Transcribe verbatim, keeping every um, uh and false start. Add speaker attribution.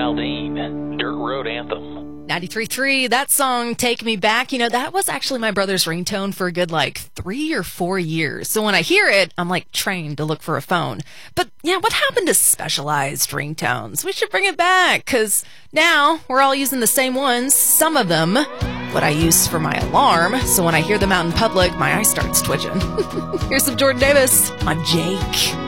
Speaker 1: Aldean, Dirt Road Anthem.
Speaker 2: ninety-three point three, that song, Take Me Back, you know, that was actually my brother's ringtone for a good, like, three or four years. So when I hear it, I'm, like, trained to look for a phone. But, yeah, what happened to specialized ringtones? We should bring it back, because now we're all using the same ones. Some of them, what I use for my alarm, so when I hear them out in public, my eye starts twitching. Here's some Jordan Davis on Jake.